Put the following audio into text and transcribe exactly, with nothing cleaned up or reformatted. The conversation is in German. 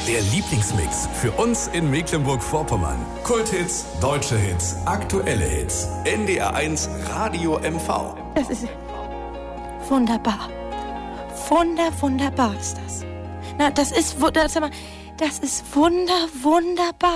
Der Lieblingsmix für uns in Mecklenburg-Vorpommern. Kulthits, deutsche Hits, aktuelle Hits. N D R eins Radio M V. Das ist wunderbar. Wunder, wunderbar ist das. Na, das ist, das, das ist wunder, wunderbar.